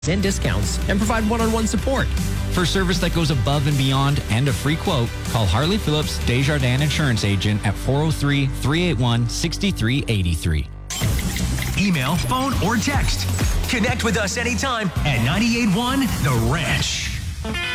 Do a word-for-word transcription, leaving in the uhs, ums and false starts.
and discounts and provide one-on-one support. For service that goes above and beyond and a free quote, call Harley Phillips Desjardins Insurance Agent at four oh three, three eight one, six three eight three. Email, phone, or text. Connect with us anytime at nine eight one The Ranch.